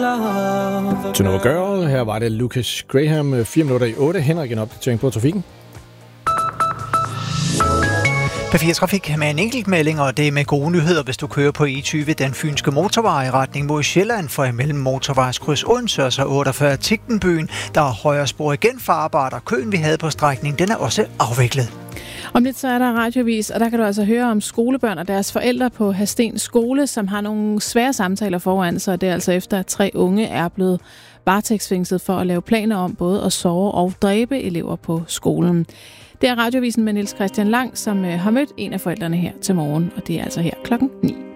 To Know a Girl. Her var det Lucas Graham, 7:04. Henrik, en opdatering på trafikken. P4 Trafik med en enkelt melding, og det er med gode nyheder, hvis du kører på E20, den fynske motorvej i retning mod Sjælland, for imellem motorvejskryds Odense og så 48 Tigtenbyen. Der er højre spor igen farbart, og køen vi havde på strækningen, den er også afviklet. Om lidt så er der radiovis, og der kan du altså høre om skolebørn og deres forældre på Hadsten Skole, som har nogle svære samtaler foran sig. Det er altså efter, at 3 unge er blevet varetægtsfængslet for at lave planer om både at såre og dræbe elever på skolen. Det er radiovisen med Niels Christian Lang, som har mødt en af forældrene her til morgen, og det er altså her 9:00.